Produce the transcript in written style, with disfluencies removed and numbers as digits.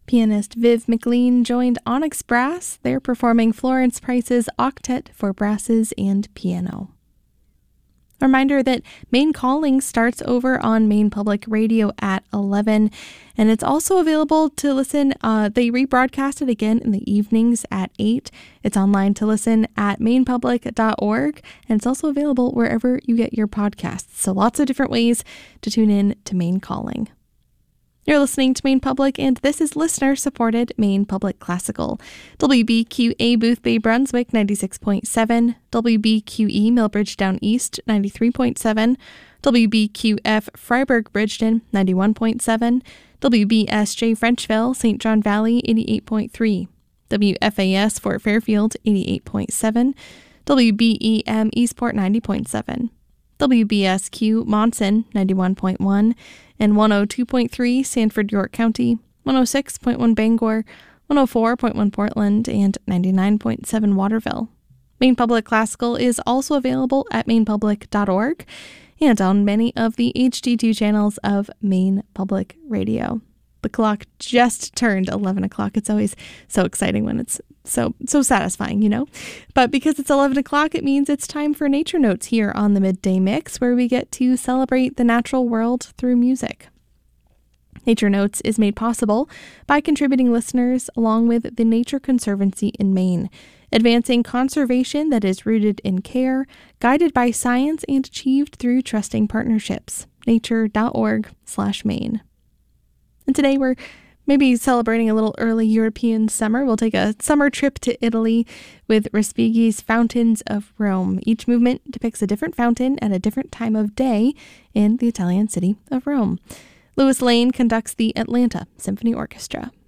Pianist Viv McLean joined Onyx Brass. They're performing Florence Price's Octet for brasses and piano. Reminder that Maine Calling starts over on Maine Public Radio at 11, and it's also available to listen. They rebroadcast it again in the evenings at 8. It's online to listen at mainepublic.org, and it's also available wherever you get your podcasts. So lots of different ways to tune in to Maine Calling. You're listening to Maine Public, and this is listener-supported Maine Public Classical. WBQA Boothbay Brunswick 96.7, WBQE Millbridge Down East 93.7, WBQF Freiburg Bridgeton 91.7, WBSJ Frenchville St. John Valley 88.3, WFAS Fort Fairfield 88.7, WBEM Eastport 90.7, WBSQ Monson 91.1, and 102.3 Sanford York County, 106.1 Bangor, 104.1 Portland, and 99.7 Waterville. Maine Public Classical is also available at mainepublic.org and on many of the HD2 channels of Maine Public Radio. The clock just turned 11 o'clock. It's always so exciting when it's so satisfying, you know? But because it's 11 o'clock, it means it's time for Nature Notes here on the Midday Mix, where we get to celebrate the natural world through music. Nature Notes is made possible by contributing listeners along with the Nature Conservancy in Maine, advancing conservation that is rooted in care, guided by science, and achieved through trusting partnerships. nature.org/Maine. And today we're maybe celebrating a little early European summer. We'll take a summer trip to Italy with Respighi's Fountains of Rome. Each movement depicts a different fountain at a different time of day in the Italian city of Rome. Louis Lane conducts the Atlanta Symphony Orchestra.